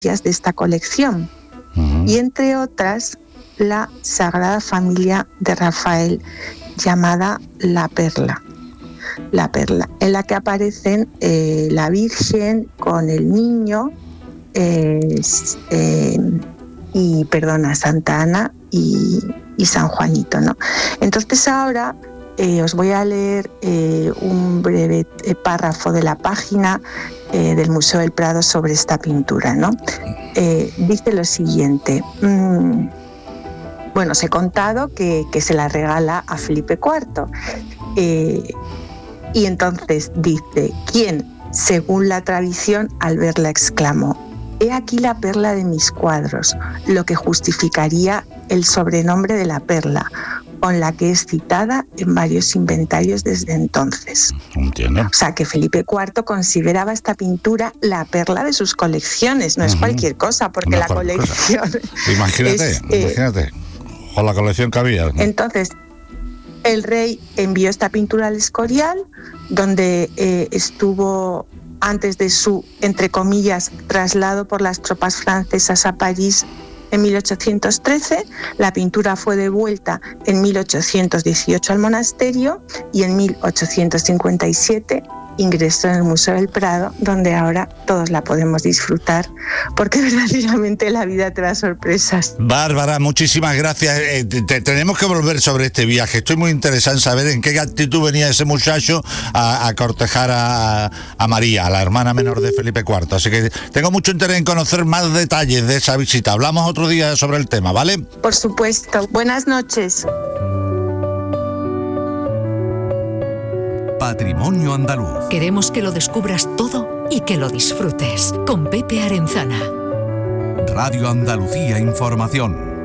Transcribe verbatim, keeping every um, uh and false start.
de esta colección. Uh-huh. Y entre otras, la Sagrada Familia de Rafael, llamada La Perla. La Perla, en la que aparecen eh, la Virgen con el niño eh, eh, y, perdona, Santa Ana y, y San Juanito, ¿no? Entonces ahora eh, os voy a leer eh, un breve eh, párrafo de la página eh, del Museo del Prado sobre esta pintura, ¿no? Eh, dice lo siguiente. Mmm, bueno, os he contado que, que se la regala a Felipe cuarto. Eh, Y entonces dice, ¿quién, según la tradición, al verla exclamó: «He aquí la perla de mis cuadros», lo que justificaría el sobrenombre de la perla, con la que es citada en varios inventarios desde entonces. Entiendo. O sea, que Felipe cuarto consideraba esta pintura la perla de sus colecciones, no uh-huh. es cualquier cosa, porque no la colección... Cosa. Imagínate, es, imagínate, eh, con la colección que había, ¿no? Entonces... El rey envió esta pintura al Escorial, donde eh, estuvo antes de su, entre comillas, traslado por las tropas francesas a París en mil ochocientos trece. La pintura fue devuelta en mil ochocientos dieciocho al monasterio y en mil ochocientos cincuenta y siete ingresó en el Museo del Prado, donde ahora todos la podemos disfrutar, porque verdaderamente la vida te da sorpresas. Bárbara, muchísimas gracias. Eh, te, tenemos que volver sobre este viaje. Estoy muy interesado en saber en qué actitud venía ese muchacho a, a cortejar a, a María, a la hermana menor de Felipe cuarto. Así que tengo mucho interés en conocer más detalles de esa visita. Hablamos otro día sobre el tema, ¿vale? Por supuesto. Buenas noches. Patrimonio Andaluz. Queremos que lo descubras todo y que lo disfrutes. Con Pepe Arenzana. Radio Andalucía Información.